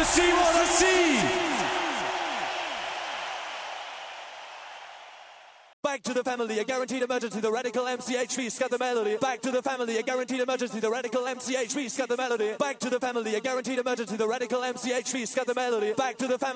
wanna see. Back to the family, a guaranteed emergency, the radical MCHV, scat the melody. Back to the family, a guaranteed emergency, the radical MCHV, scat the melody. Back to the family, a guaranteed emergency, the radical MCHV, scat the melody. Back to the family.